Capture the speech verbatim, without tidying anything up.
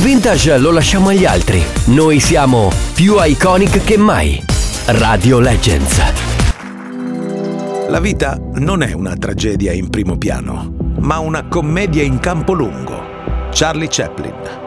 vintage lo lasciamo agli altri. Noi siamo più iconic che mai. Radio Legends. La vita non è una tragedia in primo piano, ma una commedia in campo lungo. Charlie Chaplin.